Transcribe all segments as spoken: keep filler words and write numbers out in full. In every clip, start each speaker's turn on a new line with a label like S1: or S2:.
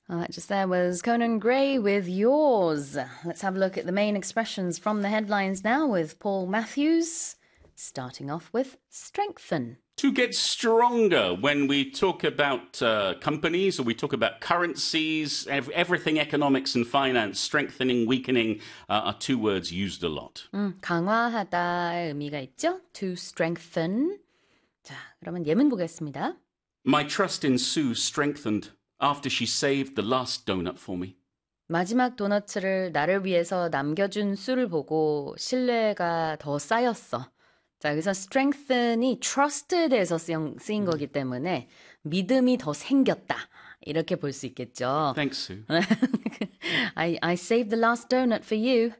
S1: Uh, just there was Conan Gray with Yours. Let's have a look at the main expressions from the headlines now with Paul Matthews, starting off with strengthen.
S2: To get stronger when we talk about uh, companies or we talk about currencies, ev- everything economics and finance, strengthening, weakening uh, are two words used a lot.
S1: 음, 강화하다의 의미가 있죠? To strengthen. 자, 그러면 예문 보겠습니다.
S2: My trust in Sue strengthened after she saved the last donut for me.
S1: 마지막 도너츠를 나를 위해서 남겨준 수를 보고 신뢰가 더 쌓였어. 자, 여기서 strengthen이 trust에 대해서 쓰인, 쓰인 거기 때문에 믿음이 더 생겼다. 이렇게 볼 수 있겠죠.
S2: Thanks, Sue.
S1: I, I saved the last donut for you.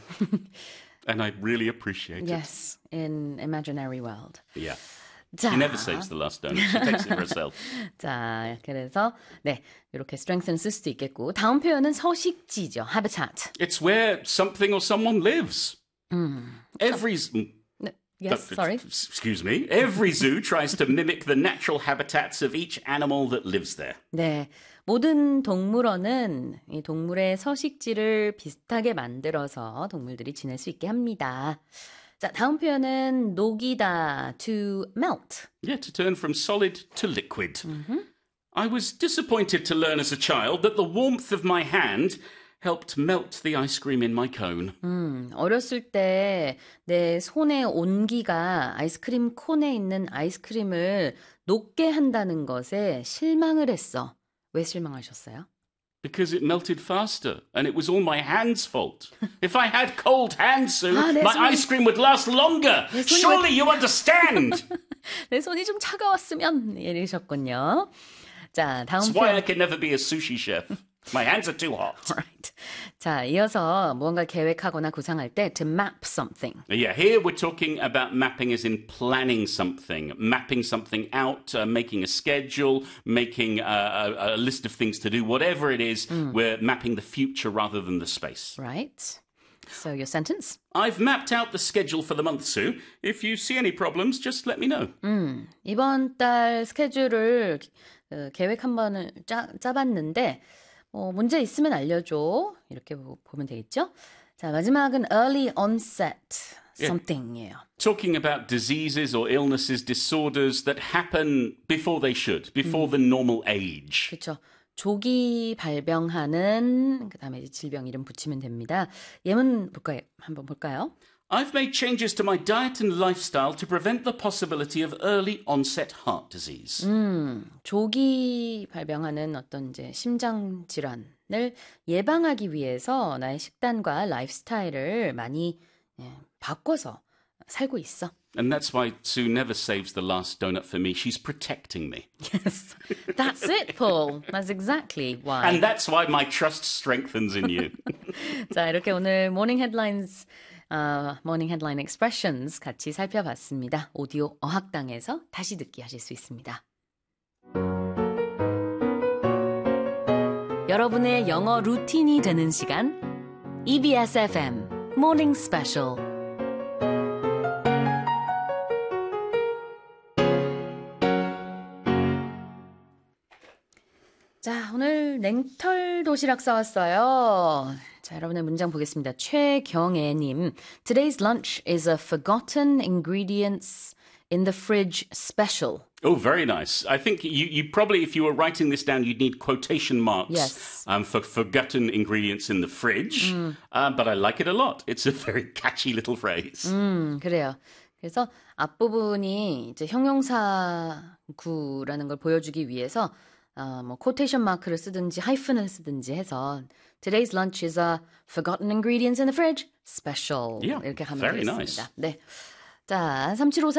S2: And I really appreciate
S1: Yes, in imaginary world.
S2: it. Yeah.
S1: 자,
S2: She never saves the last donut. She takes it for herself.
S1: 자, 그래서 네, 이렇게 strengthen 쓸 수도 있겠고 다음 표현은 서식지죠. habitat.
S2: It's where something or someone lives.
S1: 음.
S2: Every... z-
S1: Yes,
S2: Uh,
S1: sorry.
S2: Excuse me. Every zoo tries to mimic the natural habitats of each animal that lives there.
S1: 네, 모든 동물원은 이 동물의 서식지를 비슷하게 만들어서 동물들이 지낼 수 있게 합니다. 자, 다음 표현은 녹이다, to melt.
S2: Yeah, to turn from solid to liquid. I was disappointed to learn as a child that the warmth of my hand helped melt the ice cream in my cone.
S1: 음, 어렸을 때 내 손의 온기가 아이스크림 콘에 있는 아이스크림을 녹게 한다는 것에 실망을 했어. 왜 실망하셨어요?
S2: Because it melted faster, and it was all my hand's fault. If I had cold hands, Sue,
S1: 아, 내
S2: my
S1: 손이-
S2: ice cream would last longer.
S1: 손이
S2: Surely you understand.
S1: 내 손이 좀 차가웠으면 이러셨군요. 자, 다음
S2: That's why I
S1: 표현.
S2: can never be a sushi chef. My hands are too hot.
S1: Right. 자, 이어서 무언가 계획하거나 구상할 때 to map something.
S2: Yeah, here we're talking about mapping as in planning something, mapping something out, uh, making a schedule, making a, a, a list of things to do, whatever it is, we're mapping the future rather than the space.
S1: Right. So your sentence?
S2: I've mapped out the schedule for the month, Sue. If you see any problems, just let me know.
S1: 음, 이번 달 스케줄을 어, 계획 한 번을 짜, 짜봤는데 어, 문제 있으면 알려줘. 이렇게 보- 보면 되겠죠? 자, 마지막은 early onset something이에요.
S2: Talking about diseases or illnesses, disorders that happen before they should, before the normal age.
S1: 그렇죠. 조기 발병하는 그다음에 이제 질병 이름 붙이면 됩니다. 예문 볼까요? 한번 볼까요?
S2: I've made changes to my diet and lifestyle to prevent the possibility of early onset heart disease.
S1: 음, 조기 발병하는 어떤 이제 심장 질환을 예방하기 위해서 나의 식단과 라이프스타일을 많이 예, 바꿔서 살고 있어.
S2: And that's why Sue never saves the last donut for me. She's protecting me.
S1: Yes, that's it, Paul. That's exactly why.
S2: And that's why my trust strengthens in you.
S1: 자, 이렇게 오늘 모닝 헤드라인스, 어, 모닝 헤드라인 expressions 같이 살펴봤습니다. 오디오 어학당에서 다시 듣기 하실 수 있습니다. 여러분의 영어 루틴이 되는 시간 이비에스 에프엠 Morning Special. 자, 오늘 냉털 도시락 싸왔어요. 자, 여러분의 문장 보겠습니다. 최경애님, Today's lunch is a forgotten ingredients in the fridge special.
S2: Oh, very nice. I think you, you probably, if you were writing this down, you'd need quotation marks
S1: Yes.
S2: um, for forgotten ingredients in the fridge. Um, but I like it a lot. It's a very catchy little phrase.
S1: 음, 그래요. 그래서 앞부분이 이제 형용사구라는 걸 보여주기 위해서 어, 뭐 코테이션 마크를 쓰든지 하이픈을 쓰든지 해서 Today's lunch is a forgotten ingredients in the fridge special.
S2: Yeah,
S1: 이렇게 하면
S2: very
S1: 되겠습니다.
S2: nice.
S1: 네. 자, 삼칠오사